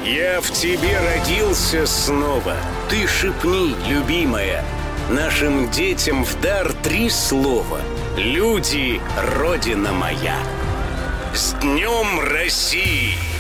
Я в тебе родился снова. Ты шепни, любимая, нашим детям в дар 3 слова. Люди, Родина моя. С Днем России!